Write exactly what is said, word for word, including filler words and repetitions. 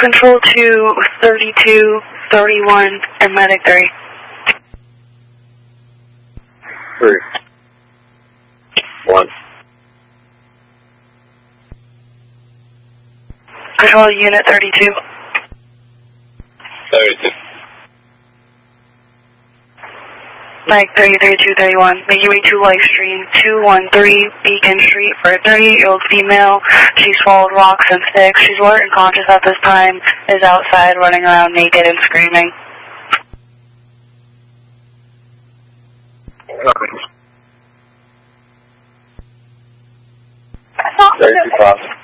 Control two, thirty-two, thirty-one, and Medic three. Three. One. Control Unit thirty-two. thirty-two. Medic three, thirty-two, thirty-one. Making way to live stream two one three Beacon Street for a thirty-eight-year-old female. She's swallowed rocks and sticks. She's alert and conscious at this time. Is outside running around naked and screaming. thirty-two thousand.